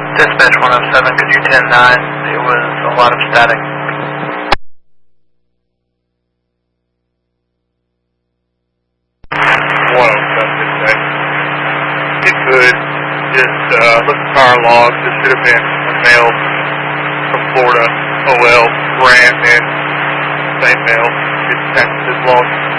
Dispatch 107, could you 10-9? It was a lot of static. 107, dispatch. If you could, just look at car logs. There should have been a mail from Florida, OL, Grant, and same mail. It's lost.